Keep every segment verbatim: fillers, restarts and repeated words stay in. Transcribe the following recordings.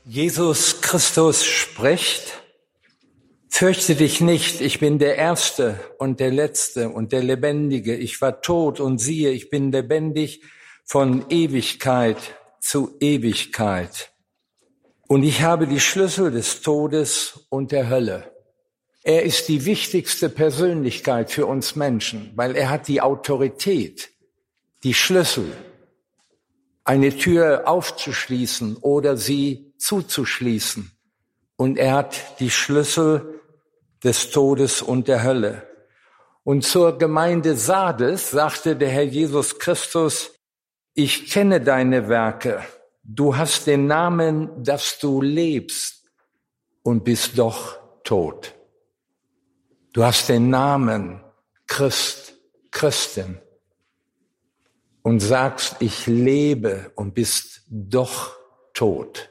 Jesus Christus spricht: Fürchte dich nicht, ich bin der Erste und der Letzte und der Lebendige. Ich war tot und siehe, ich bin lebendig von Ewigkeit zu Ewigkeit. Und ich habe die Schlüssel des Todes und der Hölle. Er ist die wichtigste Persönlichkeit für uns Menschen, weil er hat die Autorität, die Schlüssel, eine Tür aufzuschließen oder sie zuzuschließen. Und er hat die Schlüssel des Todes und der Hölle. Und zur Gemeinde Sardes sagte der Herr Jesus Christus: Ich kenne deine Werke. Du hast den Namen, dass du lebst und bist doch tot. Du hast den Namen Christ, Christin und sagst, ich lebe und bist doch tot.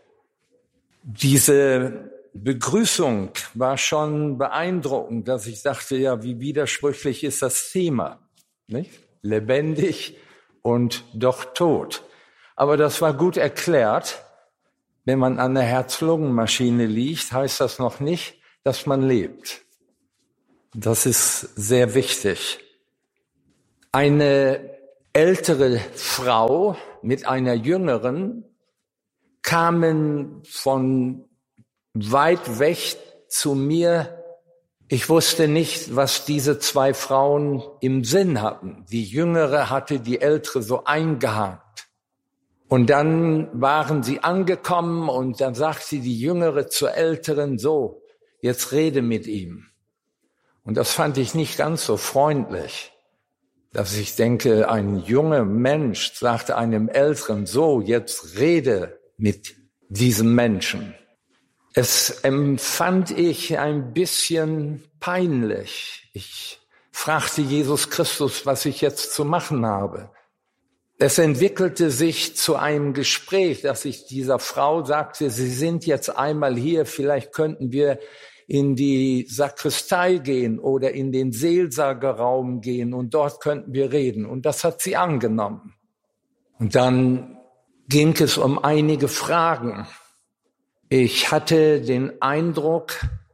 Diese Begrüßung war schon beeindruckend, dass ich dachte, ja, wie widersprüchlich ist das Thema, nicht? Lebendig und doch tot. Aber das war gut erklärt. Wenn man an der Herz-Lungen-Maschine liegt, heißt das noch nicht, dass man lebt. Das ist sehr wichtig. Eine ältere Frau mit einer jüngeren kamen von weit weg zu mir. Ich wusste nicht, was diese zwei Frauen im Sinn hatten. Die Jüngere hatte die Ältere so eingehakt. Und dann waren sie angekommen und dann sagte die Jüngere zur Älteren: So, jetzt rede mit ihm. Und das fand ich nicht ganz so freundlich, dass ich denke, ein junger Mensch sagte einem Älteren: So, jetzt rede mit diesem Menschen. Es empfand ich ein bisschen peinlich. Ich fragte Jesus Christus, was ich jetzt zu machen habe. Es entwickelte sich zu einem Gespräch, dass ich dieser Frau sagte: Sie sind jetzt einmal hier, vielleicht könnten wir in die Sakristei gehen oder in den Seelsorgerraum gehen und dort könnten wir reden. Und das hat sie angenommen. Und dann ging es um einige Fragen. Ich hatte den Eindruck,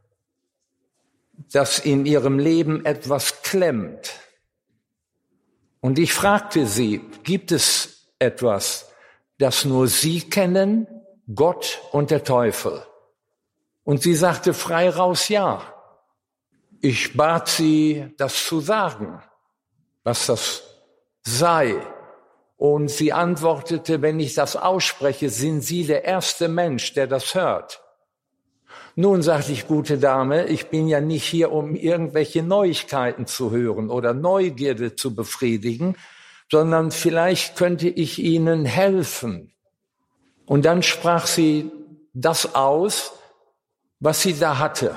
dass in ihrem Leben etwas klemmt. Und ich fragte sie: Gibt es etwas, das nur Sie kennen, Gott und der Teufel? Und sie sagte frei raus ja. Ich bat sie, das zu sagen, was das sei. Und sie antwortete: Wenn ich das ausspreche, sind Sie der erste Mensch, der das hört. Nun, sagte ich: Gute Dame, ich bin ja nicht hier, um irgendwelche Neuigkeiten zu hören oder Neugierde zu befriedigen, sondern vielleicht könnte ich Ihnen helfen. Und dann sprach sie das aus, was sie da hatte.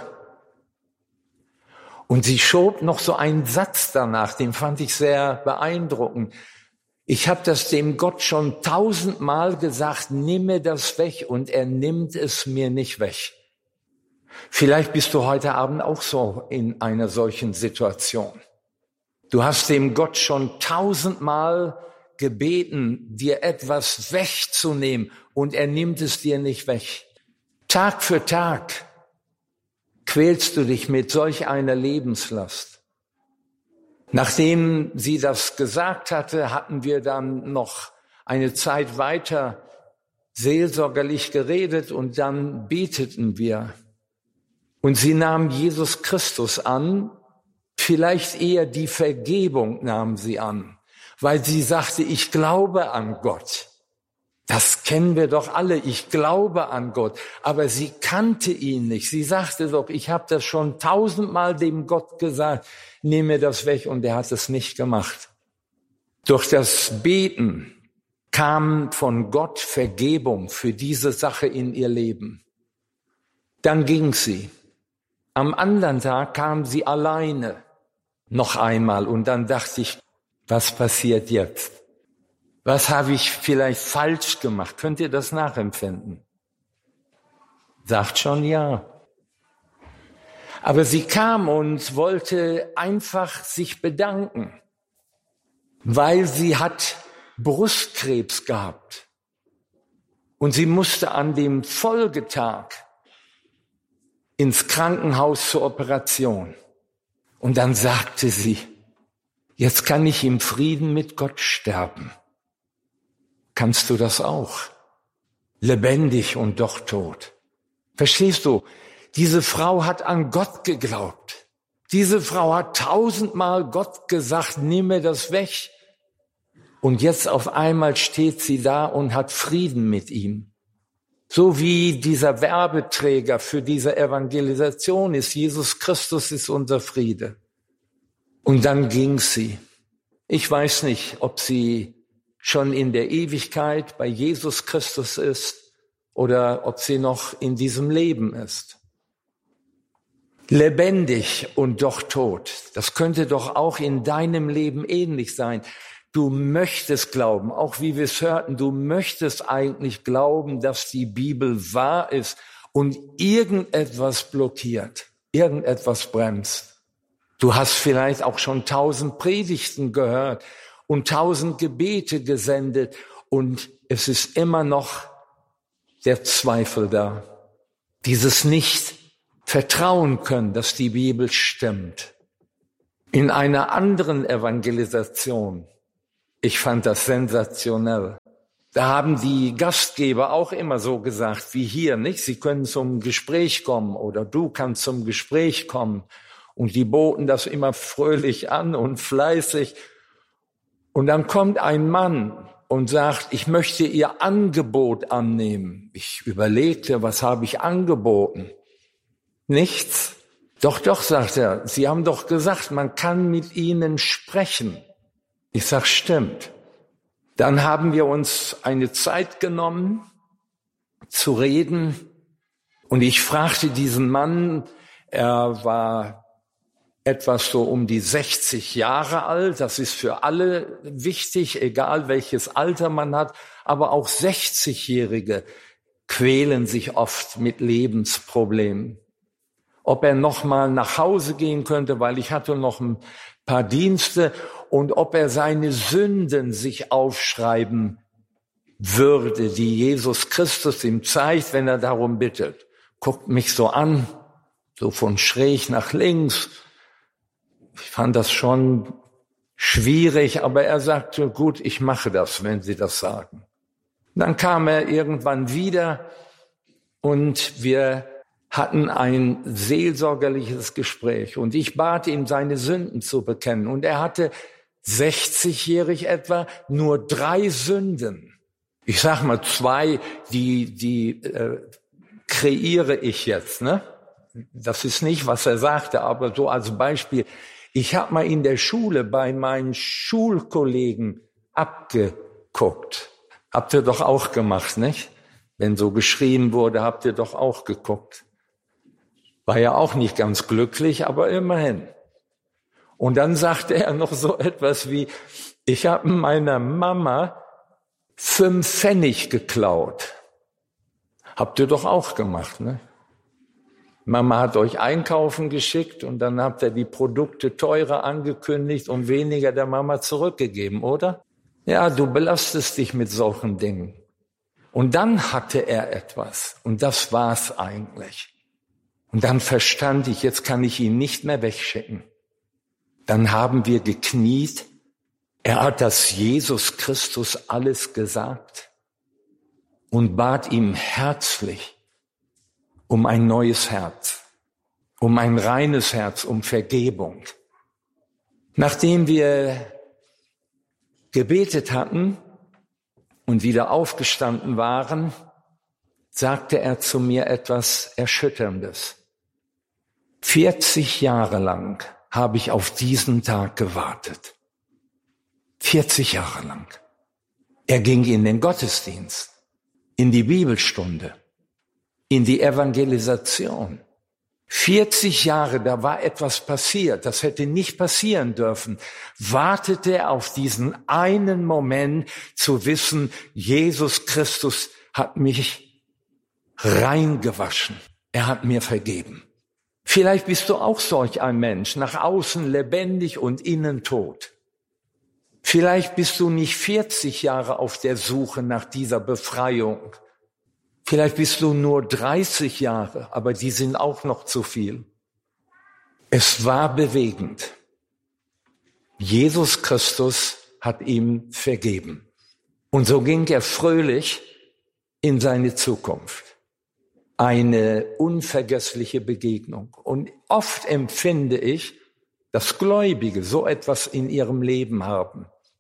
Und sie schob noch so einen Satz danach, den fand ich sehr beeindruckend. Ich habe das dem Gott schon tausendmal gesagt: Nimm mir das weg, und er nimmt es mir nicht weg. Vielleicht bist du heute Abend auch so in einer solchen Situation. Du hast dem Gott schon tausendmal gebeten, dir etwas wegzunehmen, und er nimmt es dir nicht weg. Tag für Tag quälst du dich mit solch einer Lebenslast. Nachdem sie das gesagt hatte, hatten wir dann noch eine Zeit weiter seelsorgerlich geredet und dann beteten wir. Und sie nahm Jesus Christus an, vielleicht eher die Vergebung nahm sie an, weil sie sagte: Ich glaube an Gott. Das kennen wir doch alle, ich glaube an Gott. Aber sie kannte ihn nicht. Sie sagte doch: Ich habe das schon tausendmal dem Gott gesagt, nimm mir das weg, und er hat es nicht gemacht. Durch das Beten kam von Gott Vergebung für diese Sache in ihr Leben. Dann ging sie. Am anderen Tag kam sie alleine noch einmal, und dann dachte ich: Was passiert jetzt? Was habe ich vielleicht falsch gemacht? Könnt ihr das nachempfinden? Sagt schon ja. Aber sie kam und wollte einfach sich bedanken, weil sie hat Brustkrebs gehabt. Und sie musste an dem Folgetag ins Krankenhaus zur Operation. Und dann sagte sie, jetzt kann ich im Frieden mit Gott sterben. Kannst du das auch? Lebendig und doch tot. Verstehst du? Diese Frau hat an Gott geglaubt. Diese Frau hat tausendmal Gott gesagt, nimm mir das weg. Und jetzt auf einmal steht sie da und hat Frieden mit ihm. So wie dieser Werbeträger für diese Evangelisation ist, Jesus Christus ist unser Friede. Und dann ging sie. Ich weiß nicht, ob sie schon in der Ewigkeit bei Jesus Christus ist oder ob sie noch in diesem Leben ist. Lebendig und doch tot. Das könnte doch auch in deinem Leben ähnlich sein. Du möchtest glauben, auch wie wir es hörten, du möchtest eigentlich glauben, dass die Bibel wahr ist und irgendetwas blockiert, irgendetwas bremst. Du hast vielleicht auch schon tausend Predigten gehört und tausend Gebete gesendet und es ist immer noch der Zweifel da. Dieses nicht vertrauen können, dass die Bibel stimmt. In einer anderen Evangelisation, ich fand das sensationell. Da haben die Gastgeber auch immer so gesagt wie hier, nicht? Sie können zum Gespräch kommen oder du kannst zum Gespräch kommen. Und die boten das immer fröhlich an und fleißig. Und dann kommt ein Mann und sagt, ich möchte Ihr Angebot annehmen. Ich überlegte, was habe ich angeboten? Nichts. Doch, doch, sagt er, Sie haben doch gesagt, man kann mit Ihnen sprechen. Ich sag, stimmt. Dann haben wir uns eine Zeit genommen, zu reden. Und ich fragte diesen Mann, er war etwas so um die sechzig Jahre alt. Das ist für alle wichtig, egal welches Alter man hat. Aber auch sechzigjährige quälen sich oft mit Lebensproblemen. Ob er noch mal nach Hause gehen könnte, weil ich hatte noch ein paar Dienste, und ob er seine Sünden sich aufschreiben würde, die Jesus Christus ihm zeigt, wenn er darum bittet. Guckt mich so an, so von schräg nach links. Ich fand das schon schwierig, aber er sagte, gut, ich mache das, wenn Sie das sagen. Dann kam er irgendwann wieder und wir hatten ein seelsorgerliches Gespräch und ich bat ihn, seine Sünden zu bekennen. Und er hatte sechzigjährig etwa nur drei Sünden. Ich sag mal zwei, die die äh, kreiere ich jetzt, ne? Das ist nicht, was er sagte, aber so als Beispiel. Ich habe mal in der Schule bei meinen Schulkollegen abgeguckt. Habt ihr doch auch gemacht, nicht? Wenn so geschrien wurde, habt ihr doch auch geguckt. War ja auch nicht ganz glücklich, aber immerhin. Und dann sagte er noch so etwas wie, ich habe meiner Mama fünf Pfennig geklaut. Habt ihr doch auch gemacht, ne? Mama hat euch einkaufen geschickt und dann habt ihr die Produkte teurer angekündigt und weniger der Mama zurückgegeben, oder? Ja, du belastest dich mit solchen Dingen. Und dann hatte er etwas und das war's eigentlich. Und dann verstand ich, jetzt kann ich ihn nicht mehr wegschicken. Dann haben wir gekniet. Er hat das Jesus Christus alles gesagt und bat ihm herzlich um ein neues Herz, um ein reines Herz, um Vergebung. Nachdem wir gebetet hatten und wieder aufgestanden waren, sagte er zu mir etwas Erschütterndes. vierzig Jahre lang habe ich auf diesen Tag gewartet. vierzig Jahre lang. Er ging in den Gottesdienst, in die Bibelstunde, in die Evangelisation. vierzig Jahre, da war etwas passiert, das hätte nicht passieren dürfen. Wartete er auf diesen einen Moment zu wissen, Jesus Christus hat mich reingewaschen. Er hat mir vergeben. Vielleicht bist du auch solch ein Mensch, nach außen lebendig und innen tot. Vielleicht bist du nicht vierzig Jahre auf der Suche nach dieser Befreiung, Vielleicht bist du nur dreißig Jahre, aber die sind auch noch zu viel. Es war bewegend. Jesus Christus hat ihm vergeben. Und so ging er fröhlich in seine Zukunft. Eine unvergessliche Begegnung. Und oft empfinde ich, dass Gläubige so etwas in ihrem Leben haben.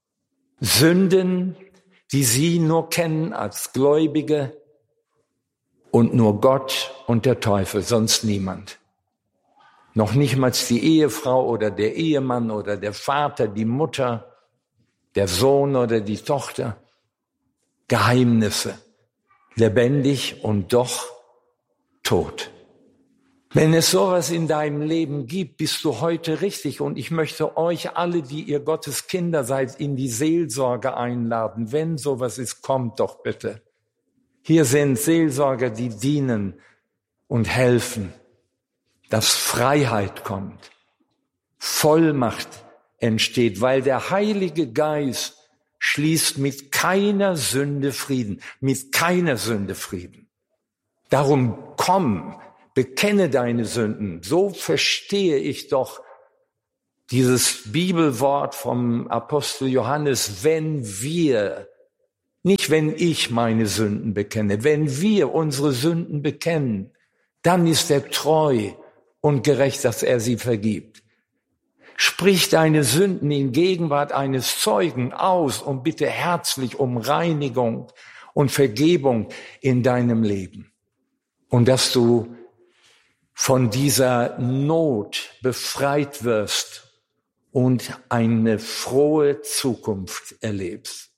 Sünden, die sie nur kennen als Gläubige und nur Gott und der Teufel, sonst niemand. Noch nicht mal die Ehefrau oder der Ehemann oder der Vater, die Mutter, der Sohn oder die Tochter. Geheimnisse, lebendig und doch tot. Wenn es sowas in deinem Leben gibt, bist du heute richtig. Und ich möchte euch alle, die ihr Gottes Kinder seid, in die Seelsorge einladen. Wenn sowas ist, kommt doch bitte. Hier sind Seelsorger, die dienen und helfen, dass Freiheit kommt, Vollmacht entsteht, weil der Heilige Geist schließt mit keiner Sünde Frieden, mit keiner Sünde Frieden. Darum komm, bekenne deine Sünden. So verstehe ich doch dieses Bibelwort vom Apostel Johannes, wenn wir, nicht wenn ich meine Sünden bekenne, wenn wir unsere Sünden bekennen, dann ist er treu und gerecht, dass er sie vergibt. Sprich deine Sünden in Gegenwart eines Zeugen aus und bitte herzlich um Reinigung und Vergebung in deinem Leben. Und dass du von dieser Not befreit wirst und eine frohe Zukunft erlebst.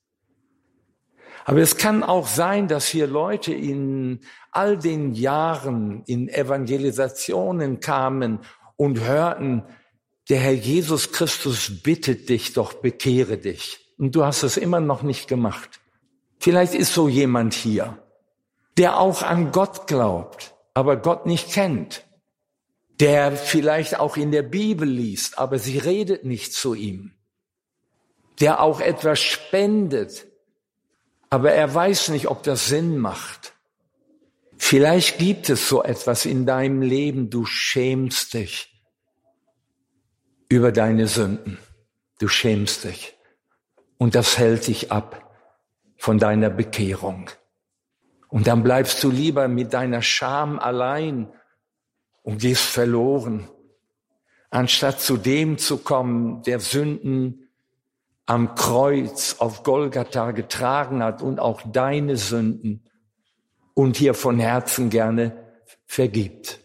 Aber es kann auch sein, dass hier Leute in all den Jahren in Evangelisationen kamen und hörten, der Herr Jesus Christus bittet dich doch, bekehre dich. Und du hast es immer noch nicht gemacht. Vielleicht ist so jemand hier, der auch an Gott glaubt, aber Gott nicht kennt. Der vielleicht auch in der Bibel liest, aber sie redet nicht zu ihm. Der auch etwas spendet, aber er weiß nicht, ob das Sinn macht. Vielleicht gibt es so etwas in deinem Leben, du schämst dich über deine Sünden. Du schämst dich. Und das hält dich ab von deiner Bekehrung. Und dann bleibst du lieber mit deiner Scham allein und gehst verloren, anstatt zu dem zu kommen, der Sünden am Kreuz auf Golgatha getragen hat und auch deine Sünden und hier von Herzen gerne vergibt.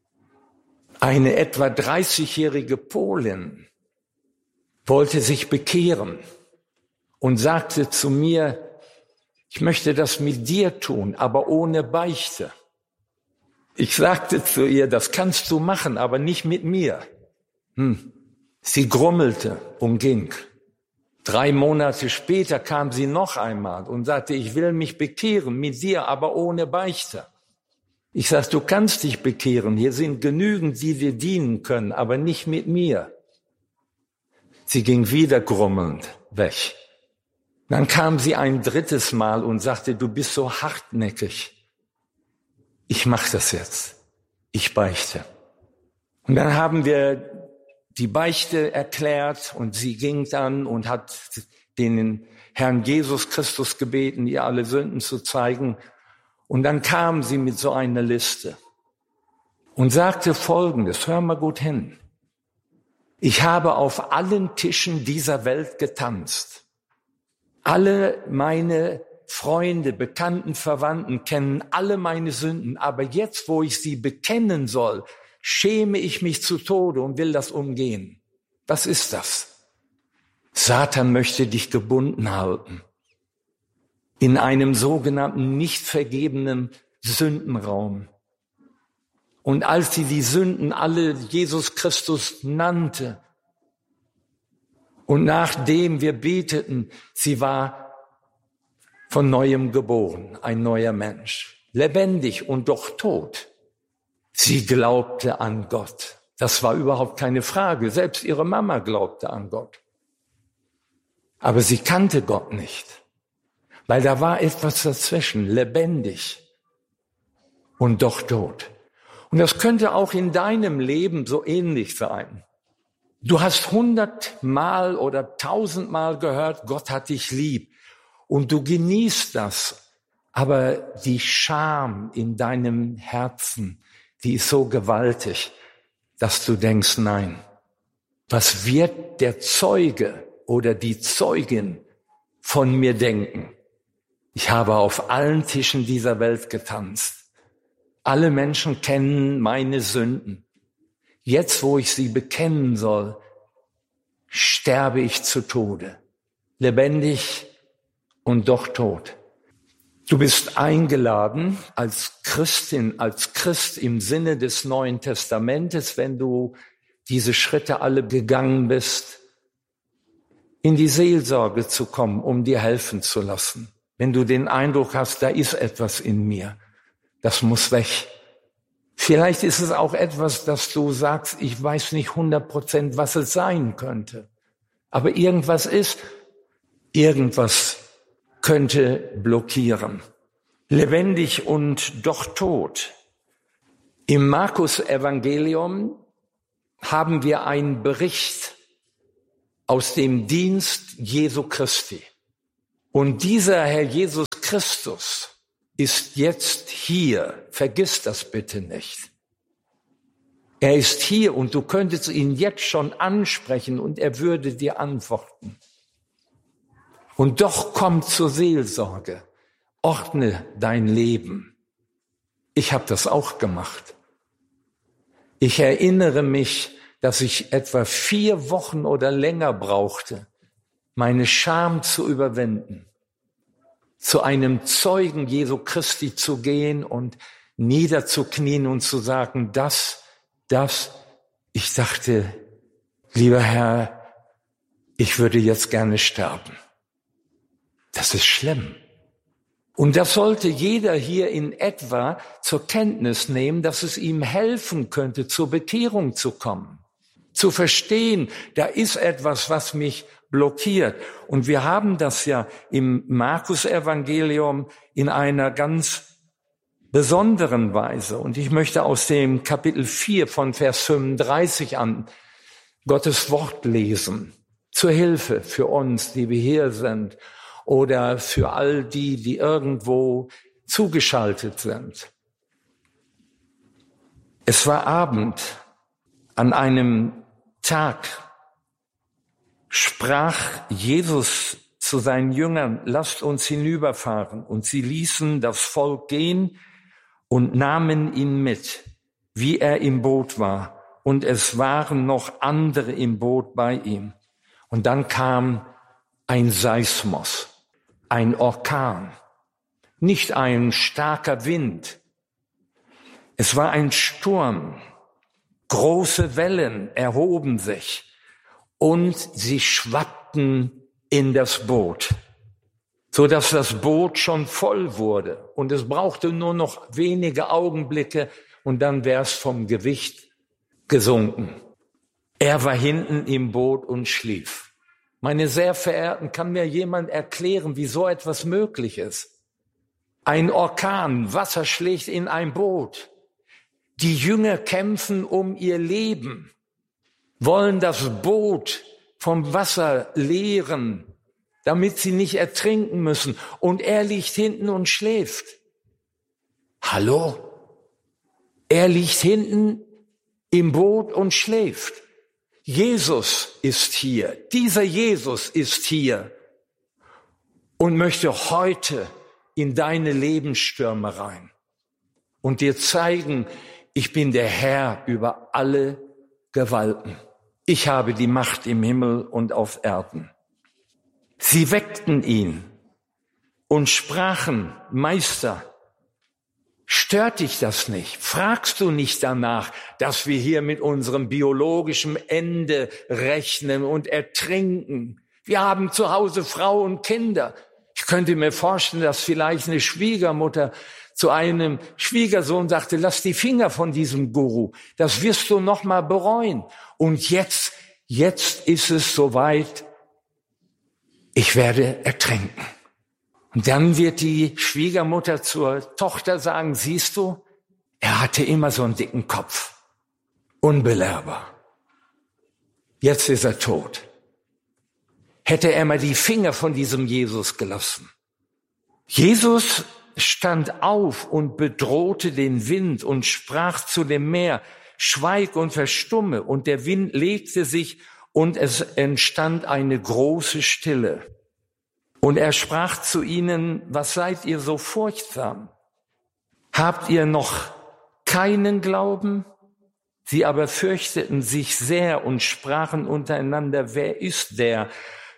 Eine etwa dreißigjährige Polin wollte sich bekehren und sagte zu mir, ich möchte das mit dir tun, aber ohne Beichte. Ich sagte zu ihr, das kannst du machen, aber nicht mit mir. Hm. Sie grummelte und ging. Drei Monate später kam sie noch einmal und sagte, ich will mich bekehren mit dir, aber ohne Beichte. Ich sagte, du kannst dich bekehren, hier sind genügend, die dir dienen können, aber nicht mit mir. Sie ging wieder grummelnd weg. Dann kam sie ein drittes Mal und sagte, du bist so hartnäckig. Ich mache das jetzt. Ich beichte. Und dann haben wir die Beichte erklärt und sie ging dann und hat den Herrn Jesus Christus gebeten, ihr alle Sünden zu zeigen. Und dann kam sie mit so einer Liste und sagte Folgendes, hör mal gut hin. Ich habe auf allen Tischen dieser Welt getanzt. Alle meine Freunde, Bekannten, Verwandten kennen alle meine Sünden. Aber jetzt, wo ich sie bekennen soll, schäme ich mich zu Tode und will das umgehen. Was ist das? Satan möchte dich gebunden halten. In einem sogenannten nicht vergebenen Sündenraum. Und als sie die Sünden alle Jesus Christus nannte und nachdem wir beteten, sie war von Neuem geboren, ein neuer Mensch, lebendig und doch tot. Sie glaubte an Gott. Das war überhaupt keine Frage. Selbst ihre Mama glaubte an Gott. Aber sie kannte Gott nicht. Weil da war etwas dazwischen, lebendig. und doch tot. Und das könnte auch in deinem Leben so ähnlich sein. Du hast hundertmal oder tausendmal gehört, Gott hat dich lieb. Und du genießt das. Aber die Scham in deinem Herzen, die ist so gewaltig, dass du denkst, nein, was wird der Zeuge oder die Zeugin von mir denken? Ich habe auf allen Tischen dieser Welt getanzt. Alle Menschen kennen meine Sünden. Jetzt, wo ich sie bekennen soll, sterbe ich zu Tode, lebendig und doch tot. Du bist eingeladen als Christin, als Christ im Sinne des Neuen Testamentes, wenn du diese Schritte alle gegangen bist, in die Seelsorge zu kommen, um dir helfen zu lassen. Wenn du den Eindruck hast, da ist etwas in mir, das muss weg. Vielleicht ist es auch etwas, dass du sagst, ich weiß nicht hundert Prozent, was es sein könnte. Aber irgendwas ist, irgendwas könnte blockieren. Lebendig und doch tot. Im Markus-Evangelium haben wir einen Bericht aus dem Dienst Jesu Christi. Und dieser Herr Jesus Christus ist jetzt hier. Vergiss das bitte nicht. Er ist hier und du könntest ihn jetzt schon ansprechen und er würde dir antworten. Und doch komm zur Seelsorge. Ordne dein Leben. Ich habe das auch gemacht. Ich erinnere mich, dass ich etwa vier Wochen oder länger brauchte, meine Scham zu überwinden, zu einem Zeugen Jesu Christi zu gehen und niederzuknien und zu sagen, das, das, ich dachte, lieber Herr, ich würde jetzt gerne sterben. Das ist schlimm. Und das sollte jeder hier in etwa zur Kenntnis nehmen, dass es ihm helfen könnte, zur Bekehrung zu kommen, zu verstehen, da ist etwas, was mich blockiert. Und wir haben das ja im Markus-Evangelium in einer ganz besonderen Weise. Und ich möchte aus dem Kapitel vier von Vers fünfunddreißig an Gottes Wort lesen, zur Hilfe für uns, die wir hier sind, oder für all die, die irgendwo zugeschaltet sind. Es war Abend. An einem Tag sprach Jesus zu seinen Jüngern, lasst uns hinüberfahren. Und sie ließen das Volk gehen und nahmen ihn mit, wie er im Boot war. Und es waren noch andere im Boot bei ihm. Und dann kam ein Seismos. Ein Orkan, nicht ein starker Wind. Es war ein Sturm. Große Wellen erhoben sich und sie schwappten in das Boot, so dass das Boot schon voll wurde. Und es brauchte nur noch wenige Augenblicke und dann wäre es vom Gewicht gesunken. Er war hinten im Boot und schlief. Meine sehr verehrten, kann mir jemand erklären, wie so etwas möglich ist? Ein Orkan, Wasser schlägt in ein Boot. Die Jünger kämpfen um ihr Leben, wollen das Boot vom Wasser leeren, damit sie nicht ertrinken müssen. Und er liegt hinten und schläft. Hallo? Er liegt hinten im Boot und schläft. Jesus ist hier, dieser Jesus ist hier und möchte heute in deine Lebensstürme rein und dir zeigen, ich bin der Herr über alle Gewalten. Ich habe die Macht im Himmel und auf Erden. Sie weckten ihn und sprachen, Meister, stört dich das nicht? Fragst du nicht danach, dass wir hier mit unserem biologischen Ende rechnen und ertrinken? Wir haben zu Hause Frau und Kinder. Ich könnte mir vorstellen, dass vielleicht eine Schwiegermutter zu einem Schwiegersohn sagte, lass die Finger von diesem Guru. Das wirst du noch mal bereuen. Und jetzt, jetzt ist es soweit. Ich werde ertrinken. Und dann wird die Schwiegermutter zur Tochter sagen, siehst du, Er hatte immer so einen dicken Kopf. Unbelehrbar. Jetzt ist er tot. Hätte er mal die Finger von diesem Jesus gelassen. Jesus stand auf und bedrohte den Wind und sprach zu dem Meer, schweig und verstumme. Und der Wind legte sich und es entstand eine große Stille. Und er sprach zu ihnen, was seid ihr so furchtsam? Habt ihr noch keinen Glauben? Sie aber fürchteten sich sehr und sprachen untereinander, wer ist der?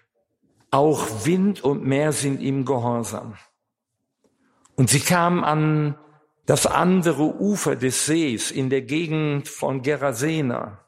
Auch Wind und Meer sind ihm gehorsam. Und sie kamen an das andere Ufer des Sees in der Gegend von Gerasena.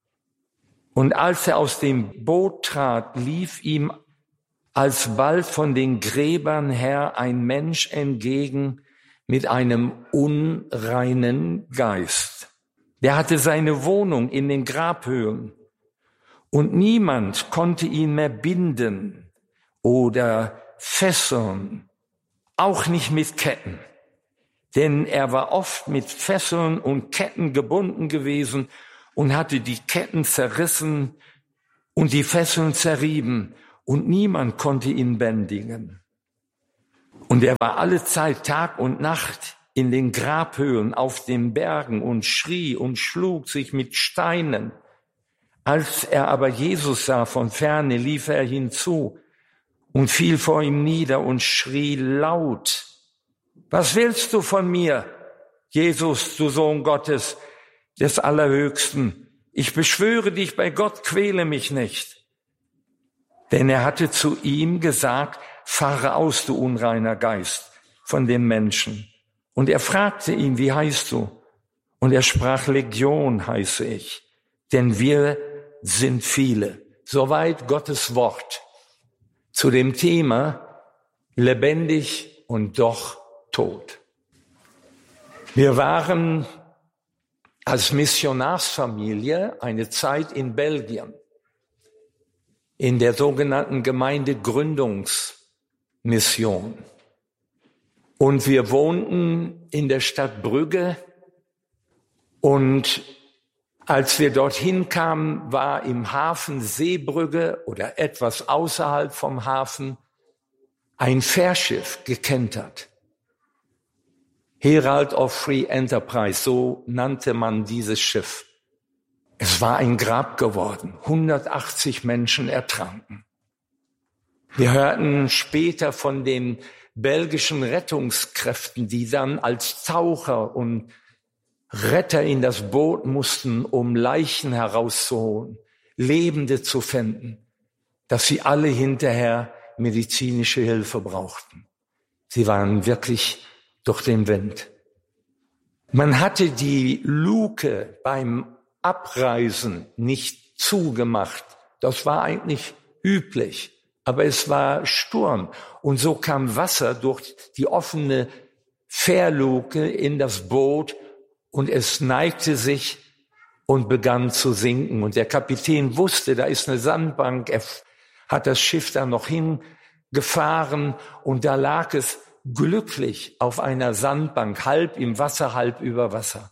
Und als er aus dem Boot trat, lief ihm alsbald von den Gräbern her ein Mensch entgegen mit einem unreinen Geist. Der hatte seine Wohnung in den Grabhöhen und niemand konnte ihn mehr binden oder fesseln, auch nicht mit Ketten. Denn er war oft mit Fesseln und Ketten gebunden gewesen und hatte die Ketten zerrissen und die Fesseln zerrieben und niemand konnte ihn bändigen. Und er war alle Zeit Tag und Nacht in den Grabhöhlen auf den Bergen und schrie und schlug sich mit Steinen. Als er aber Jesus sah von ferne, lief er hinzu und fiel vor ihm nieder und schrie laut, was willst du von mir, Jesus, du Sohn Gottes, des Allerhöchsten? Ich beschwöre dich bei Gott, quäle mich nicht. Denn er hatte zu ihm gesagt, fahre aus, du unreiner Geist, von dem Menschen. Und er fragte ihn, wie heißt du? Und er sprach, Legion heiße ich, denn wir sind viele. Soweit Gottes Wort zu dem Thema lebendig und doch tot. Wir waren als Missionarsfamilie eine Zeit in Belgien, in der sogenannten Gemeindegründungsmission. Und wir wohnten in der Stadt Brügge und als wir dorthin kamen, war im Hafen Seebrügge oder etwas außerhalb vom Hafen ein Fährschiff gekentert. Herald of Free Enterprise, so nannte man dieses Schiff. Es war ein Grab geworden. hundertachtzig Menschen ertranken. Wir hörten später von den belgischen Rettungskräften, die dann als Taucher und Retter in das Boot mussten, um Leichen herauszuholen, Lebende zu finden, dass sie alle hinterher medizinische Hilfe brauchten. Sie waren wirklich durch den Wind. Man hatte die Luke beim Abreisen nicht zugemacht. Das war eigentlich üblich. Aber es war Sturm. Und so kam Wasser durch die offene Fährluke in das Boot und es neigte sich und begann zu sinken. Und der Kapitän wusste, da ist eine Sandbank. Er hat das Schiff da noch hingefahren und da lag es glücklich auf einer Sandbank, halb im Wasser, halb über Wasser.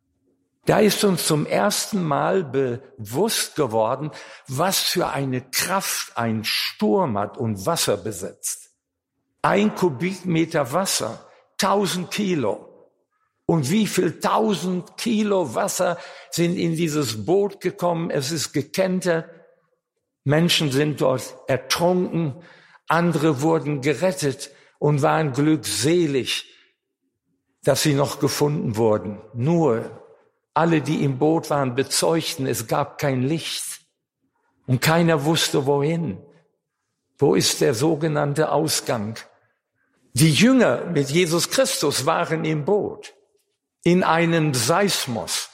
Da ist uns zum ersten Mal bewusst geworden, was für eine Kraft ein Sturm hat und Wasser besetzt. Ein Kubikmeter Wasser, tausend Kilo. Und wie viel tausend Kilo Wasser sind in dieses Boot gekommen? Es ist gekentert. Menschen sind dort ertrunken. Andere wurden gerettet und waren glückselig, dass sie noch gefunden wurden. Nur alle, die im Boot waren, bezeugten, es gab kein Licht und keiner wusste, wohin. Wo ist der sogenannte Ausgang? Die Jünger mit Jesus Christus waren im Boot, in einem Seismos.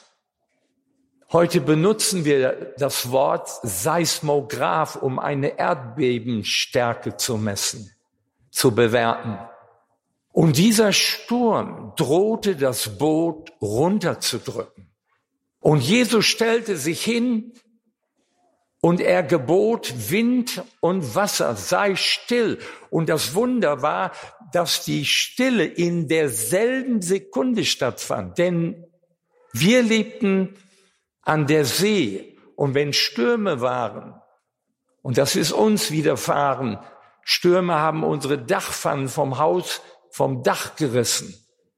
Heute benutzen wir das Wort Seismograph, um eine Erdbebenstärke zu messen, zu bewerten. Und dieser Sturm drohte, das Boot runterzudrücken. Und Jesus stellte sich hin und er gebot, Wind und Wasser, sei still. Und das Wunder war, dass die Stille in derselben Sekunde stattfand. Denn wir lebten an der See und wenn Stürme waren, und das ist uns widerfahren, Stürme haben unsere Dachpfannen vom Haus, vom Dach gerissen.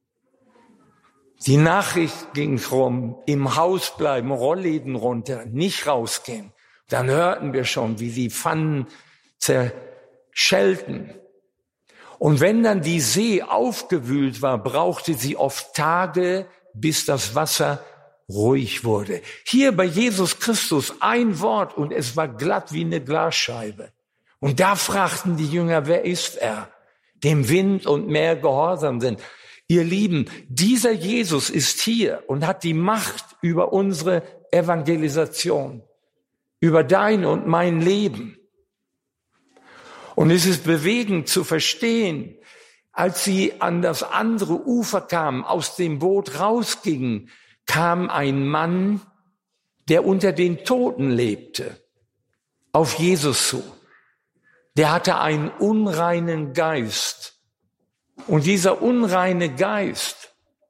Die Nachricht ging rum, im Haus bleiben, Rollläden runter, nicht rausgehen. Dann hörten wir schon, wie die Pfannen zerschellten. Und wenn dann die See aufgewühlt war, brauchte sie oft Tage, bis das Wasser ruhig wurde. Hier bei Jesus Christus ein Wort und es war glatt wie eine Glasscheibe. Und da fragten die Jünger, wer ist er, dem Wind und Meer gehorsam sind. Ihr Lieben, dieser Jesus ist hier und hat die Macht über unsere Evangelisation, über dein und mein Leben. Und es ist bewegend zu verstehen, als sie an das andere Ufer kamen, aus dem Boot rausgingen, kam ein Mann, der unter den Toten lebte, auf Jesus zu. Der hatte einen unreinen Geist. Und dieser unreine Geist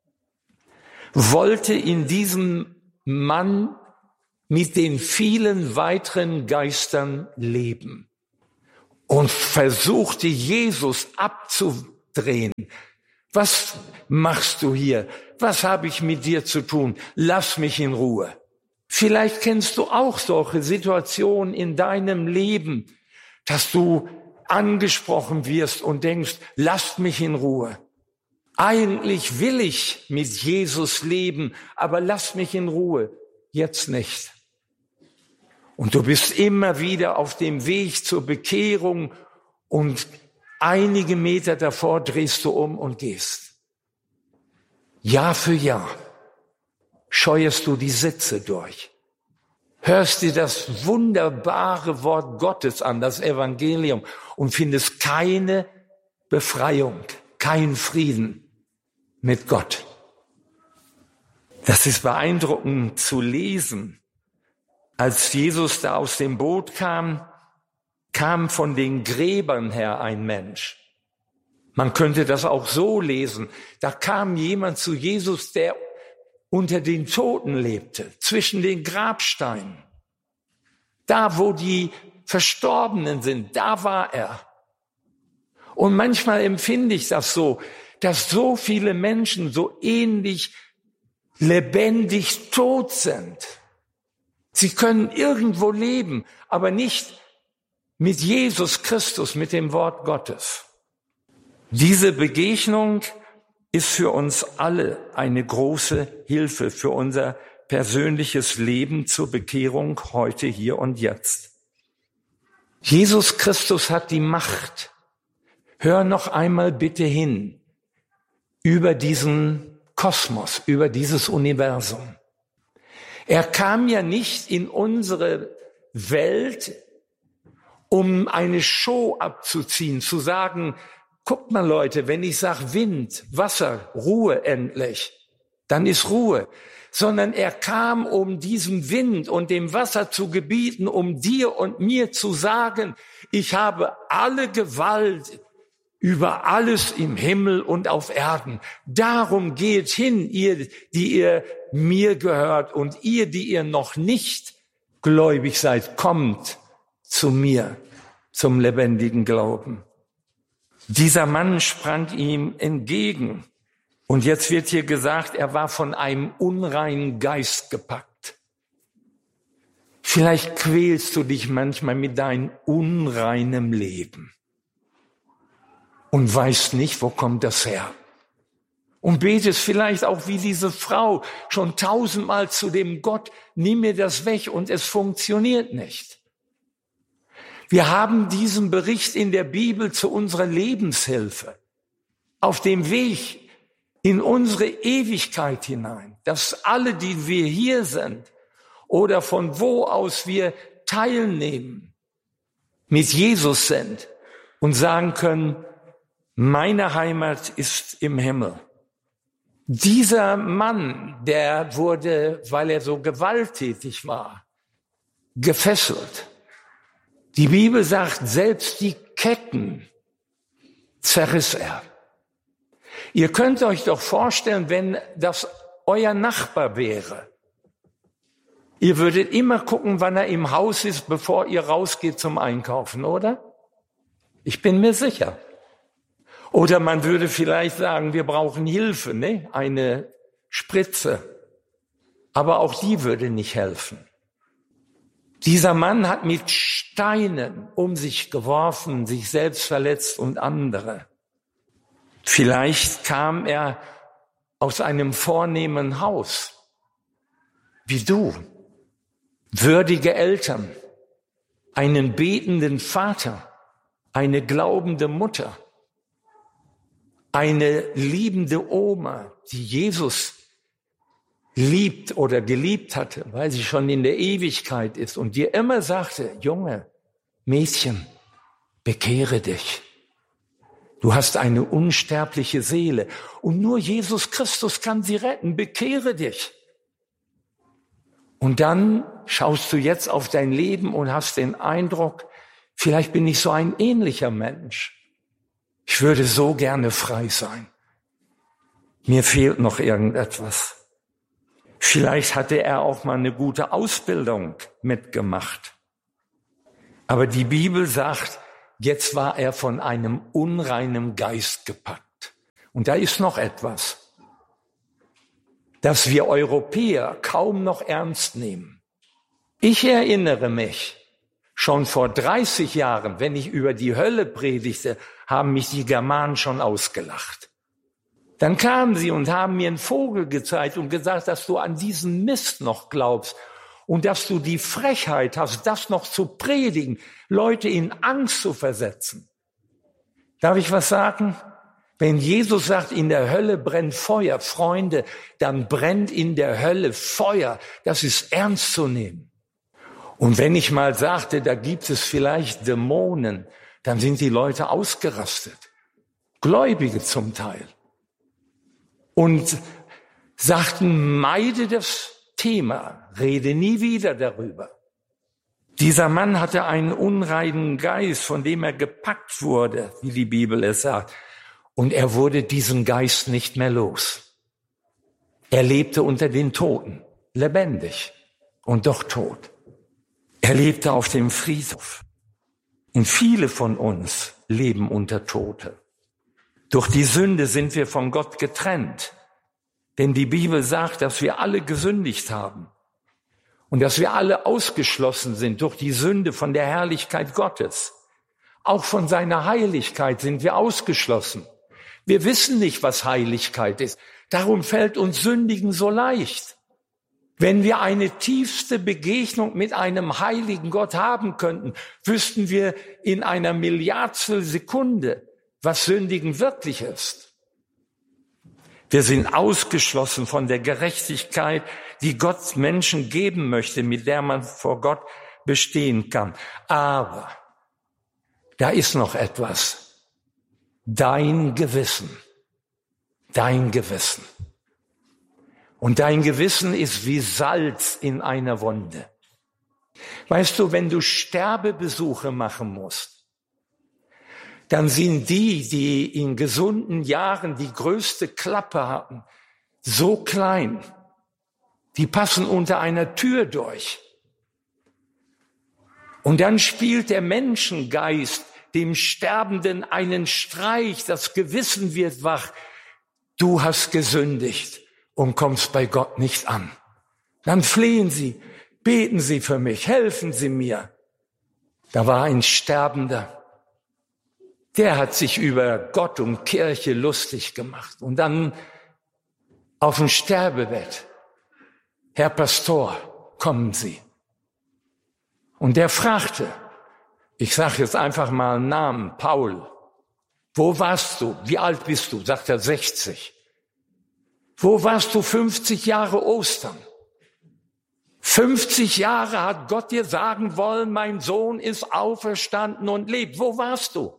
wollte in diesem Mann mit den vielen weiteren Geistern leben und versuchte Jesus abzudrehen. Was machst du hier? Was habe ich mit dir zu tun? Lass mich in Ruhe. Vielleicht kennst du auch solche Situationen in deinem Leben, dass du angesprochen wirst und denkst, lasst mich in Ruhe. Eigentlich will ich mit Jesus leben, aber lass mich in Ruhe. Jetzt nicht. Und du bist immer wieder auf dem Weg zur Bekehrung und einige Meter davor drehst du um und gehst. Jahr für Jahr scheuerst du die Sitze durch. Hörst dir das wunderbare Wort Gottes an, das Evangelium, und findest keine Befreiung, keinen Frieden mit Gott. Das ist beeindruckend zu lesen. Als Jesus da aus dem Boot kam, kam von den Gräbern her ein Mensch. Man könnte das auch so lesen. Da kam jemand zu Jesus, der unter den Toten lebte, zwischen den Grabsteinen. Da, wo die Verstorbenen sind, da war er. Und manchmal empfinde ich das so, dass so viele Menschen so ähnlich lebendig tot sind. Sie können irgendwo leben, aber nicht mit Jesus Christus, mit dem Wort Gottes. Diese Begegnung ist für uns alle eine große Hilfe für unser persönliches Leben zur Bekehrung heute, hier und jetzt. Jesus Christus hat die Macht. Hör noch einmal bitte hin über diesen Kosmos, über dieses Universum. Er kam ja nicht in unsere Welt, um eine Show abzuziehen, zu sagen, guckt mal Leute, wenn ich sage Wind, Wasser, Ruhe endlich, dann ist Ruhe. Sondern er kam, um diesem Wind und dem Wasser zu gebieten, um dir und mir zu sagen, ich habe alle Gewalt über alles im Himmel und auf Erden. Darum geht hin, ihr, die ihr mir gehört, und ihr, die ihr noch nicht gläubig seid, kommt zu mir, zum lebendigen Glauben. Dieser Mann sprang ihm entgegen. Und jetzt wird hier gesagt, er war von einem unreinen Geist gepackt. Vielleicht quälst du dich manchmal mit deinem unreinem Leben und weißt nicht, wo kommt das her. Und betest vielleicht auch wie diese Frau schon tausendmal zu dem Gott, nimm mir das weg, und es funktioniert nicht. Wir haben diesen Bericht in der Bibel zu unserer Lebenshilfe auf dem Weg in unsere Ewigkeit hinein, dass alle, die wir hier sind oder von wo aus wir teilnehmen, mit Jesus sind und sagen können, meine Heimat ist im Himmel. Dieser Mann, der wurde, weil er so gewalttätig war, gefesselt. Die Bibel sagt, selbst die Ketten zerriss er. Ihr könnt euch doch vorstellen, wenn das euer Nachbar wäre. Ihr würdet immer gucken, wann er im Haus ist, bevor ihr rausgeht zum Einkaufen, oder? Ich bin mir sicher. Oder man würde vielleicht sagen, wir brauchen Hilfe, ne? Eine Spritze. Aber auch die würde nicht helfen. Dieser Mann hat mit Steinen um sich geworfen, sich selbst verletzt und andere. Vielleicht kam er aus einem vornehmen Haus, wie du, würdige Eltern, einen betenden Vater, eine glaubende Mutter, eine liebende Oma, die Jesus liebt oder geliebt hatte, weil sie schon in der Ewigkeit ist und dir immer sagte, Junge, Mädchen, bekehre dich. Du hast eine unsterbliche Seele und nur Jesus Christus kann sie retten. Bekehre dich. Und dann schaust du jetzt auf dein Leben und hast den Eindruck, vielleicht bin ich so ein ähnlicher Mensch. Ich würde so gerne frei sein. Mir fehlt noch irgendetwas. Vielleicht hatte er auch mal eine gute Ausbildung mitgemacht. Aber die Bibel sagt, jetzt war er von einem unreinen Geist gepackt. Und da ist noch etwas, das wir Europäer kaum noch ernst nehmen. Ich erinnere mich, schon vor dreißig Jahren, wenn ich über die Hölle predigte, haben mich die Germanen schon ausgelacht. Dann kamen sie und haben mir einen Vogel gezeigt und gesagt, dass du an diesen Mist noch glaubst und dass du die Frechheit hast, das noch zu predigen, Leute in Angst zu versetzen. Darf ich was sagen? Wenn Jesus sagt, in der Hölle brennt Feuer, Freunde, dann brennt in der Hölle Feuer. Das ist ernst zu nehmen. Und wenn ich mal sagte, da gibt es vielleicht Dämonen, dann sind die Leute ausgerastet. Gläubige zum Teil. Und sagten, meide das Thema, rede nie wieder darüber. Dieser Mann hatte einen unreinen Geist, von dem er gepackt wurde, wie die Bibel es sagt. Und er wurde diesen Geist nicht mehr los. Er lebte unter den Toten, lebendig und doch tot. Er lebte auf dem Friedhof. Und viele von uns leben unter Tote. Durch die Sünde sind wir von Gott getrennt. Denn die Bibel sagt, dass wir alle gesündigt haben. Und dass wir alle ausgeschlossen sind durch die Sünde von der Herrlichkeit Gottes. Auch von seiner Heiligkeit sind wir ausgeschlossen. Wir wissen nicht, was Heiligkeit ist. Darum fällt uns Sündigen so leicht. Wenn wir eine tiefste Begegnung mit einem heiligen Gott haben könnten, wüssten wir in einer Milliardstel Sekunde, was Sündigen wirklich ist. Wir sind ausgeschlossen von der Gerechtigkeit, die Gott Menschen geben möchte, mit der man vor Gott bestehen kann. Aber da ist noch etwas. Dein Gewissen. Dein Gewissen. Und dein Gewissen ist wie Salz in einer Wunde. Weißt du, wenn du Sterbebesuche machen musst, dann sind die, die in gesunden Jahren die größte Klappe hatten, so klein. Die passen unter einer Tür durch. Und dann spielt der Menschengeist dem Sterbenden einen Streich, das Gewissen wird wach. Du hast gesündigt und kommst bei Gott nicht an. Dann flehen sie, beten sie für mich, helfen sie mir. Da war ein Sterbender, der hat sich über Gott und Kirche lustig gemacht. Und dann auf dem Sterbebett, Herr Pastor, kommen Sie. Und der fragte, ich sage jetzt einfach mal einen Namen, Paul, wo warst du? Wie alt bist du? Sagt er, sechzig. Wo warst du fünfzig Jahre Ostern? fünfzig Jahre hat Gott dir sagen wollen, mein Sohn ist auferstanden und lebt. Wo warst du?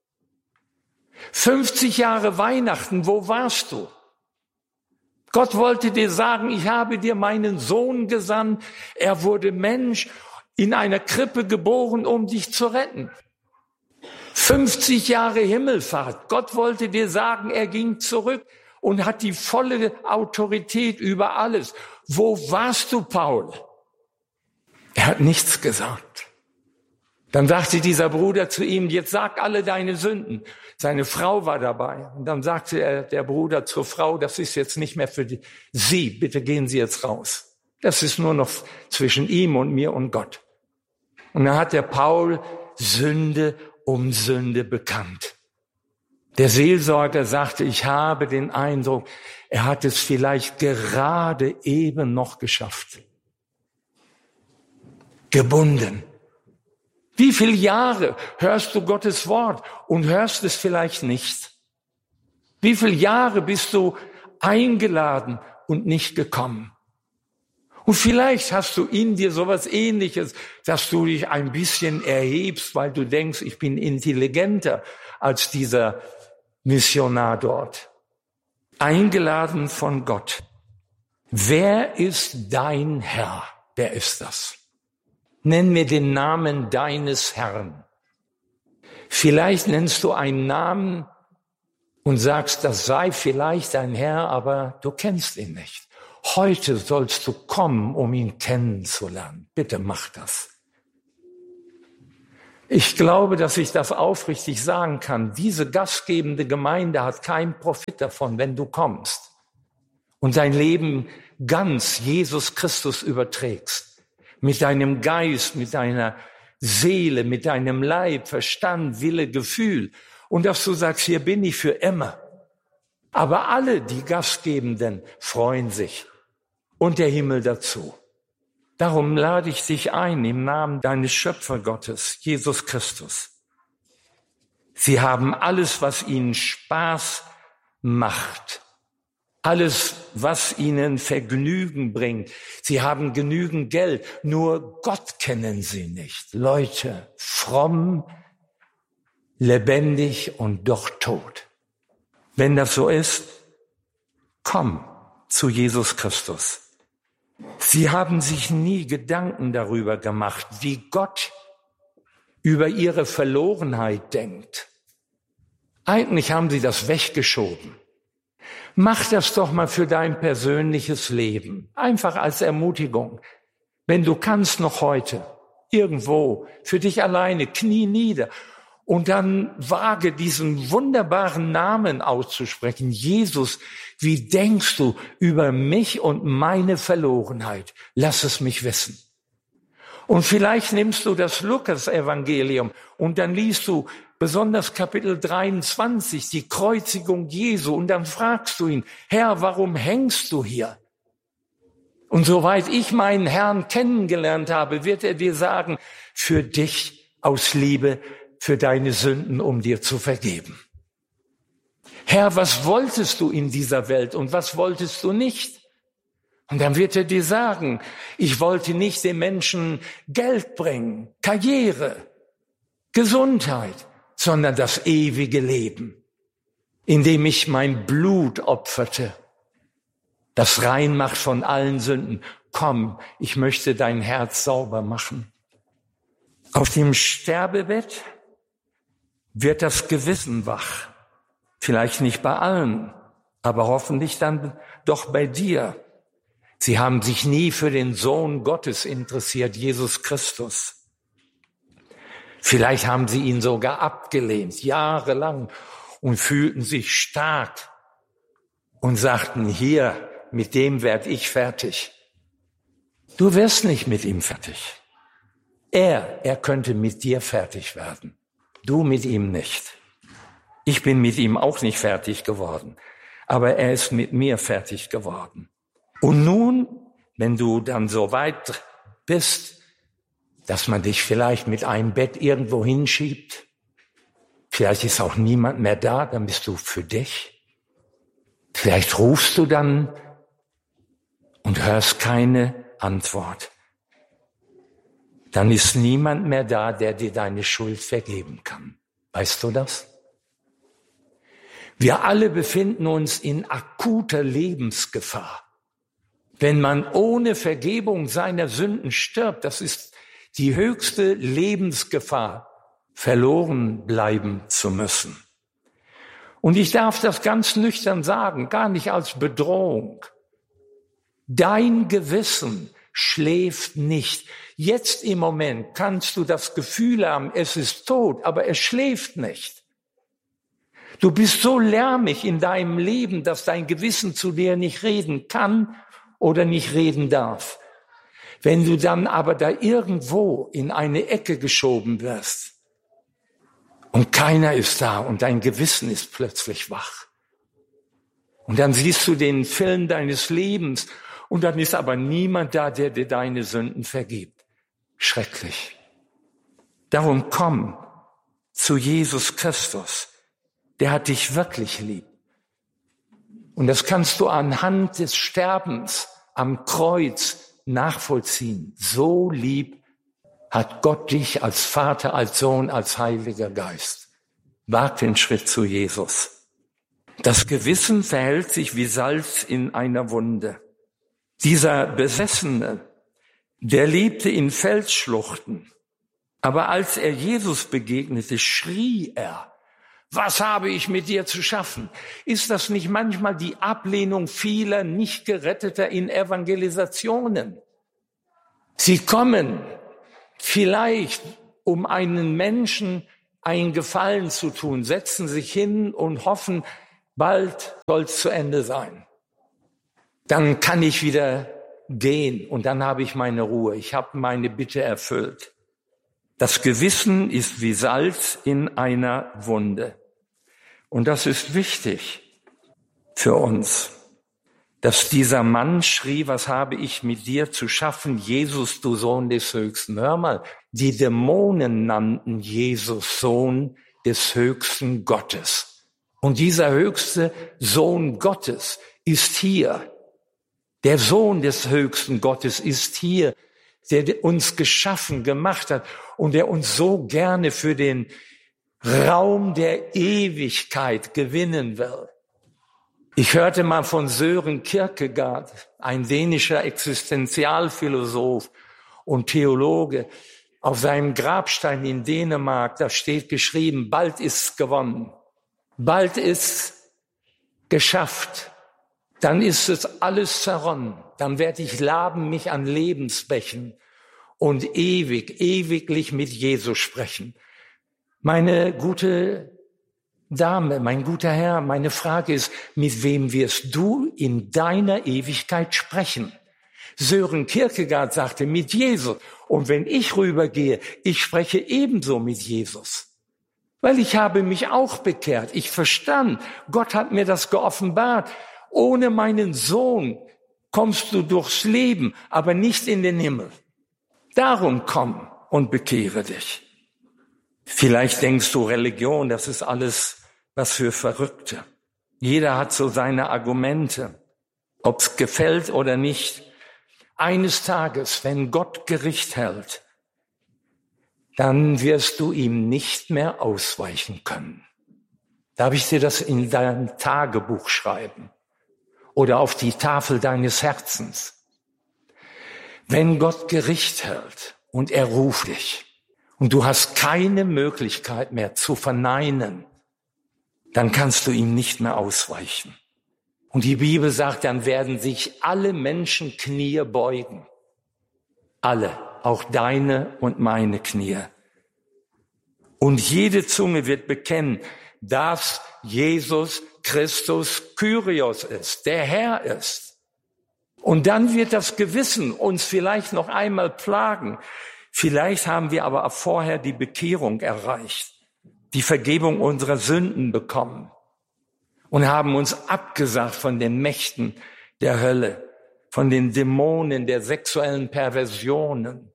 fünfzig Jahre Weihnachten, wo warst du? Gott wollte dir sagen, ich habe dir meinen Sohn gesandt. Er wurde Mensch, in einer Krippe geboren, um dich zu retten. fünfzig Jahre Himmelfahrt. Gott wollte dir sagen, er ging zurück und hat die volle Autorität über alles. Wo warst du, Paul? Er hat nichts gesagt. Dann sagte dieser Bruder zu ihm, jetzt sag alle deine Sünden. Seine Frau war dabei. Und dann sagte er, der Bruder zur Frau, das ist jetzt nicht mehr für die, Sie, bitte gehen Sie jetzt raus. Das ist nur noch zwischen ihm und mir und Gott. Und dann hat der Paul Sünde um Sünde bekannt. Der Seelsorger sagte, ich habe den Eindruck, er hat es vielleicht gerade eben noch geschafft. Gebunden. Wie viele Jahre hörst du Gottes Wort und hörst es vielleicht nicht? Wie viele Jahre bist du eingeladen und nicht gekommen? Und vielleicht hast du in dir sowas Ähnliches, dass du dich ein bisschen erhebst, weil du denkst, ich bin intelligenter als dieser Missionar dort. Eingeladen von Gott. Wer ist dein Herr? Wer ist das? Nenn mir den Namen deines Herrn. Vielleicht nennst du einen Namen und sagst, das sei vielleicht dein Herr, aber du kennst ihn nicht. Heute sollst du kommen, um ihn kennenzulernen. Bitte mach das. Ich glaube, dass ich das aufrichtig sagen kann. Diese gastgebende Gemeinde hat keinen Profit davon, wenn du kommst und dein Leben ganz Jesus Christus überträgst. Mit deinem Geist, mit deiner Seele, mit deinem Leib, Verstand, Wille, Gefühl. Und dass du sagst, hier bin ich für immer. Aber alle, die Gastgebenden, freuen sich. Und der Himmel dazu. Darum lade ich dich ein im Namen deines Schöpfergottes, Jesus Christus. Sie haben alles, was ihnen Spaß macht. Alles, was ihnen Vergnügen bringt. Sie haben genügend Geld, nur Gott kennen sie nicht. Leute, fromm, lebendig und doch tot. Wenn das so ist, komm zu Jesus Christus. Sie haben sich nie Gedanken darüber gemacht, wie Gott über ihre Verlorenheit denkt. Eigentlich haben sie das weggeschoben. Mach das doch mal für dein persönliches Leben. Einfach als Ermutigung. Wenn du kannst noch heute, irgendwo, für dich alleine, knie nieder und dann wage diesen wunderbaren Namen auszusprechen. Jesus, wie denkst du über mich und meine Verlorenheit? Lass es mich wissen. Und vielleicht nimmst du das Lukas-Evangelium und dann liest du besonders Kapitel dreiundzwanzig, die Kreuzigung Jesu, und dann fragst du ihn, Herr, warum hängst du hier? Und soweit ich meinen Herrn kennengelernt habe, wird er dir sagen, für dich aus Liebe, für deine Sünden, um dir zu vergeben. Herr, was wolltest du in dieser Welt und was wolltest du nicht? Und dann wird er dir sagen, ich wollte nicht den Menschen Geld bringen, Karriere, Gesundheit, sondern das ewige Leben, indem ich mein Blut opferte, das rein macht von allen Sünden. Komm, ich möchte dein Herz sauber machen. Auf dem Sterbebett wird das Gewissen wach. Vielleicht nicht bei allen, aber hoffentlich dann doch bei dir. Sie haben sich nie für den Sohn Gottes interessiert, Jesus Christus. Vielleicht haben sie ihn sogar abgelehnt, jahrelang, und fühlten sich stark und sagten, hier, mit dem werd ich fertig. Du wirst nicht mit ihm fertig. Er, er könnte mit dir fertig werden. Du mit ihm nicht. Ich bin mit ihm auch nicht fertig geworden, aber er ist mit mir fertig geworden. Und nun, wenn du dann so weit bist, dass man dich vielleicht mit einem Bett irgendwo hinschiebt, vielleicht ist auch niemand mehr da, dann bist du für dich. Vielleicht rufst du dann und hörst keine Antwort. Dann ist niemand mehr da, der dir deine Schuld vergeben kann. Weißt du das? Wir alle befinden uns in akuter Lebensgefahr. Wenn man ohne Vergebung seiner Sünden stirbt, das ist die höchste Lebensgefahr, verloren bleiben zu müssen. Und ich darf das ganz nüchtern sagen, gar nicht als Bedrohung. Dein Gewissen schläft nicht. Jetzt im Moment kannst du das Gefühl haben, es ist tot, aber es schläft nicht. Du bist so lärmig in deinem Leben, dass dein Gewissen zu dir nicht reden kann oder nicht reden darf. Wenn du dann aber da irgendwo in eine Ecke geschoben wirst und keiner ist da und dein Gewissen ist plötzlich wach. Und dann siehst du den Film deines Lebens und dann ist aber niemand da, der dir deine Sünden vergibt. Schrecklich. Darum komm zu Jesus Christus. Der hat dich wirklich lieb. Und das kannst du anhand des Sterbens am Kreuz nachvollziehen. So lieb hat Gott dich als Vater, als Sohn, als Heiliger Geist. Wag den Schritt zu Jesus. Das Gewissen verhält sich wie Salz in einer Wunde. Dieser Besessene, der lebte in Felsschluchten. Aber als er Jesus begegnete, schrie er: Was habe ich mit dir zu schaffen? Ist das nicht manchmal die Ablehnung vieler Nicht-Geretteter in Evangelisationen? Sie kommen vielleicht, um einen Menschen einen Gefallen zu tun, setzen sich hin und hoffen, bald soll es zu Ende sein. Dann kann ich wieder gehen und dann habe ich meine Ruhe. Ich habe meine Bitte erfüllt. Das Gewissen ist wie Salz in einer Wunde. Und das ist wichtig für uns, dass dieser Mann schrie: Was habe ich mit dir zu schaffen, Jesus, du Sohn des Höchsten? Hör mal, die Dämonen nannten Jesus Sohn des höchsten Gottes. Und dieser höchste Sohn Gottes ist hier. Der Sohn des höchsten Gottes ist hier, der uns geschaffen, gemacht hat und der uns so gerne für den Raum der Ewigkeit gewinnen will. Ich hörte mal von Søren Kierkegaard, ein dänischer Existenzialphilosoph und Theologe. Auf seinem Grabstein in Dänemark, da steht geschrieben: Bald ist's gewonnen, bald ist's geschafft. Dann ist es alles zerronnen. Dann werde ich laben mich an Lebensbächen und ewig, ewiglich mit Jesus sprechen. Meine gute Dame, mein guter Herr, meine Frage ist: Mit wem wirst du in deiner Ewigkeit sprechen? Søren Kierkegaard sagte: Mit Jesus. Und wenn ich rübergehe, ich spreche ebenso mit Jesus. Weil ich habe mich auch bekehrt. Ich verstand, Gott hat mir das geoffenbart. Ohne meinen Sohn kommst du durchs Leben, aber nicht in den Himmel. Darum komm und bekehre dich. Vielleicht denkst du, Religion, das ist alles was für Verrückte. Jeder hat so seine Argumente, ob's gefällt oder nicht. Eines Tages, wenn Gott Gericht hält, dann wirst du ihm nicht mehr ausweichen können. Darf ich dir das in dein Tagebuch schreiben oder auf die Tafel deines Herzens? Wenn Gott Gericht hält und er ruft dich und du hast keine Möglichkeit mehr zu verneinen, dann kannst du ihm nicht mehr ausweichen. Und die Bibel sagt, dann werden sich alle Menschen Knie beugen. Alle, auch deine und meine Knie. Und jede Zunge wird bekennen, dass Jesus Christus Kyrios ist, der Herr ist. Und dann wird das Gewissen uns vielleicht noch einmal plagen. Vielleicht haben wir aber auch vorher die Bekehrung erreicht, die Vergebung unserer Sünden bekommen und haben uns abgesagt von den Mächten der Hölle, von den Dämonen der sexuellen Perversionen,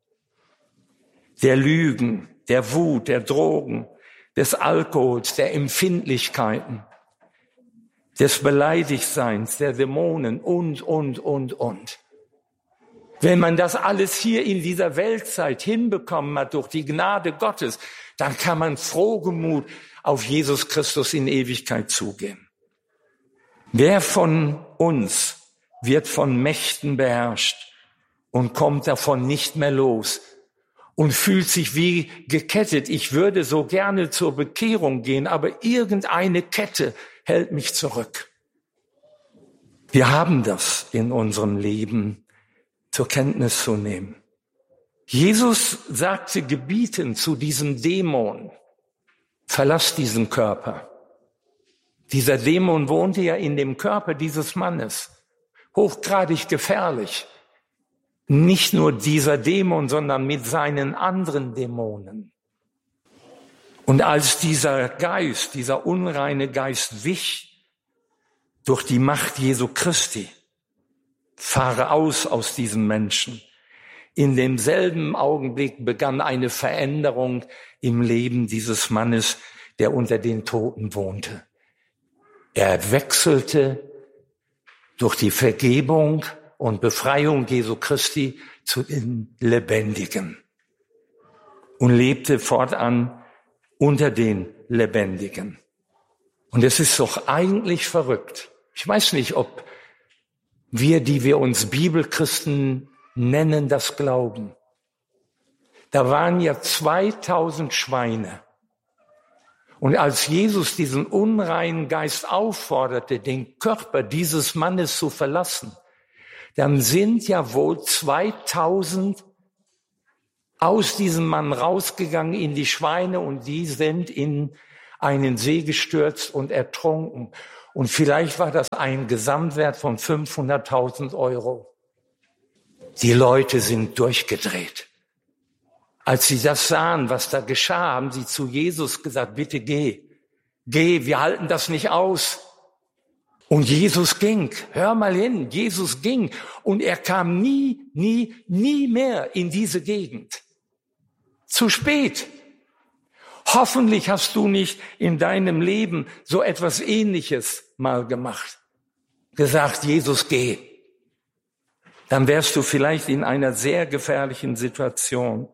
der Lügen, der Wut, der Drogen, des Alkohols, der Empfindlichkeiten, des Beleidigtseins, der Dämonen und, und, und, und. Wenn man das alles hier in dieser Weltzeit hinbekommen hat durch die Gnade Gottes, dann kann man frohgemut auf Jesus Christus in Ewigkeit zugehen. Wer von uns wird von Mächten beherrscht und kommt davon nicht mehr los und fühlt sich wie gekettet. Ich würde so gerne zur Bekehrung gehen, aber irgendeine Kette hält mich zurück. Wir haben das in unserem Leben zur Kenntnis zu nehmen. Jesus sagte gebietend zu diesem Dämon, verlass diesen Körper. Dieser Dämon wohnte ja in dem Körper dieses Mannes. Hochgradig gefährlich. Nicht nur dieser Dämon, sondern mit seinen anderen Dämonen. Und als dieser Geist, dieser unreine Geist wich durch die Macht Jesu Christi, fahre aus aus diesem Menschen. In demselben Augenblick begann eine Veränderung im Leben dieses Mannes, der unter den Toten wohnte. Er wechselte durch die Vergebung und Befreiung Jesu Christi zu den Lebendigen und lebte fortan unter den Lebendigen. Und es ist doch eigentlich verrückt. Ich weiß nicht, ob wir, die wir uns Bibelchristen nennen, das glauben. Da waren ja zweitausend Schweine. Und als Jesus diesen unreinen Geist aufforderte, den Körper dieses Mannes zu verlassen, dann sind ja wohl zweitausend aus diesem Mann rausgegangen in die Schweine und die sind in einen See gestürzt und ertrunken. Und vielleicht war das ein Gesamtwert von fünfhunderttausend Euro. Die Leute sind durchgedreht. Als sie das sahen, was da geschah, haben sie zu Jesus gesagt, bitte geh, geh, wir halten das nicht aus. Und Jesus ging, hör mal hin, Jesus ging und er kam nie, nie, nie mehr in diese Gegend. Zu spät. Hoffentlich hast du nicht in deinem Leben so etwas Ähnliches mal gemacht. Gesagt, Jesus, geh. Dann wärst du vielleicht in einer sehr gefährlichen Situation.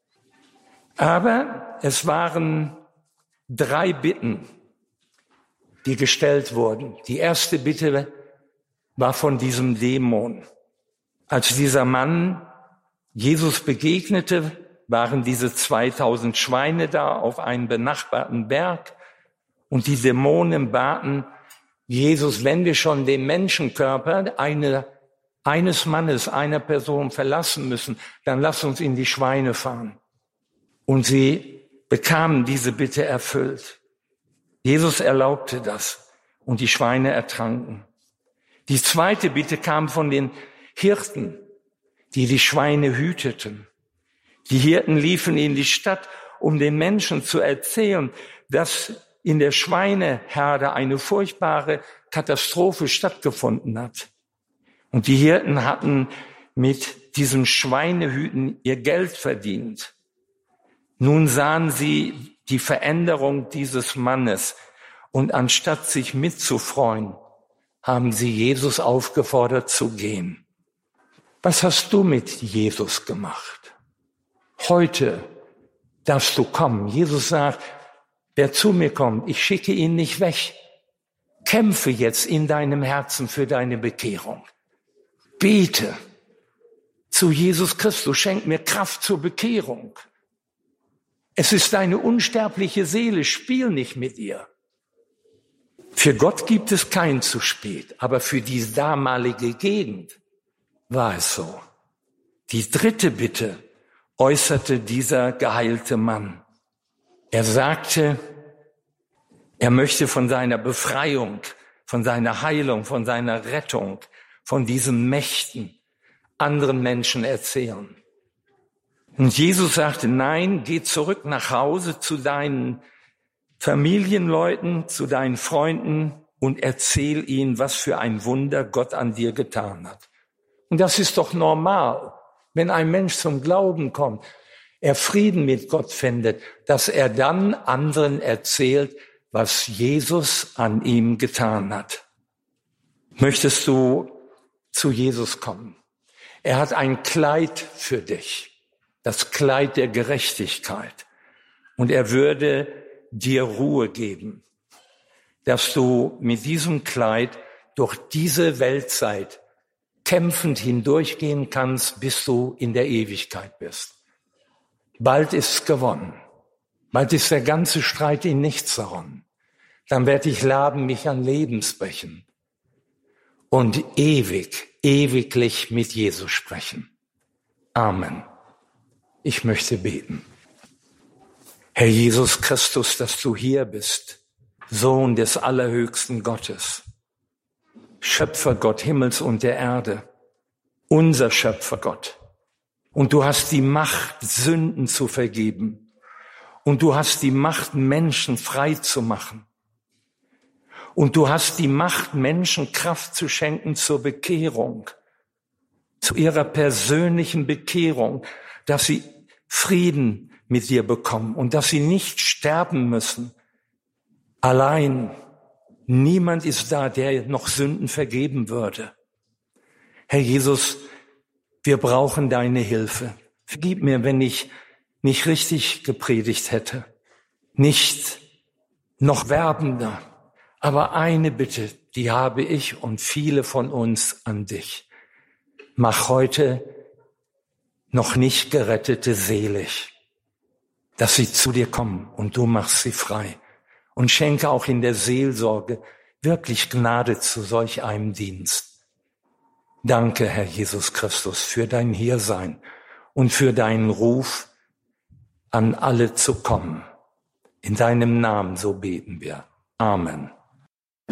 Aber es waren drei Bitten, die gestellt wurden. Die erste Bitte war von diesem Dämon. Als dieser Mann Jesus begegnete, waren diese zweitausend Schweine da auf einem benachbarten Berg und die Dämonen baten Jesus, wenn wir schon den Menschenkörper eine, eines Mannes, einer Person verlassen müssen, dann lass uns in die Schweine fahren. Und sie bekamen diese Bitte erfüllt. Jesus erlaubte das und die Schweine ertranken. Die zweite Bitte kam von den Hirten, die die Schweine hüteten. Die Hirten liefen in die Stadt, um den Menschen zu erzählen, dass in der Schweineherde eine furchtbare Katastrophe stattgefunden hat. Und die Hirten hatten mit diesem Schweinehüten ihr Geld verdient. Nun sahen sie die Veränderung dieses Mannes und anstatt sich mitzufreuen, haben sie Jesus aufgefordert zu gehen. Was hast du mit Jesus gemacht? Heute darfst du kommen. Jesus sagt, wer zu mir kommt, ich schicke ihn nicht weg. Kämpfe jetzt in deinem Herzen für deine Bekehrung. Bete zu Jesus Christus, schenk mir Kraft zur Bekehrung. Es ist deine unsterbliche Seele, spiel nicht mit ihr. Für Gott gibt es kein zu spät, aber für die damalige Gegend war es so. Die dritte Bitte äußerte dieser geheilte Mann. Er sagte, er möchte von seiner Befreiung, von seiner Heilung, von seiner Rettung, von diesen Mächten anderen Menschen erzählen. Und Jesus sagte, nein, geh zurück nach Hause zu deinen Familienleuten, zu deinen Freunden und erzähl ihnen, was für ein Wunder Gott an dir getan hat. Und das ist doch normal, wenn ein Mensch zum Glauben kommt, er Frieden mit Gott findet, dass er dann anderen erzählt, was Jesus an ihm getan hat. Möchtest du zu Jesus kommen? Er hat ein Kleid für dich. Das Kleid der Gerechtigkeit. Und er würde dir Ruhe geben, dass du mit diesem Kleid durch diese Weltzeit kämpfend hindurchgehen kannst, bis du in der Ewigkeit bist. bald ist's gewonnen. Bald ist der ganze Streit in nichts erronnen. Dann werde ich laben mich an Lebensbächen und ewig, ewiglich mit Jesus sprechen. Amen. Ich möchte beten. Herr Jesus Christus, dass du hier bist, Sohn des allerhöchsten Gottes, Schöpfer Gott Himmels und der Erde, unser Schöpfer Gott. Und du hast die Macht, Sünden zu vergeben. Und du hast die Macht, Menschen frei zu machen. Und du hast die Macht, Menschen Kraft zu schenken zur Bekehrung, zu ihrer persönlichen Bekehrung, dass sie Frieden mit dir bekommen und dass sie nicht sterben müssen. Allein, niemand ist da, der noch Sünden vergeben würde. Herr Jesus, wir brauchen deine Hilfe. Vergib mir, wenn ich nicht richtig gepredigt hätte, nicht noch werbender. Aber eine Bitte, die habe ich und viele von uns an dich. Mach heute noch nicht gerettete selig, dass sie zu dir kommen und du machst sie frei. Und schenke auch in der Seelsorge wirklich Gnade zu solch einem Dienst. Danke, Herr Jesus Christus, für dein Hiersein und für deinen Ruf, an alle zu kommen. In deinem Namen, so beten wir. Amen.